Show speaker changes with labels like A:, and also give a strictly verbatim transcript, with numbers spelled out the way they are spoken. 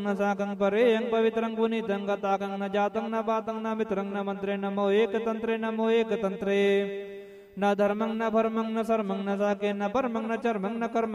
A: न साकं परेयं पवित्रं पुनीतं गताकं न जातं न बातं न मित्रं न मंत्रे नमो एक तंत्रे नमो एक तंत्रे न धर्मं न भर्मं न सर्मं न साके न परमं न चर्मं न कर्मं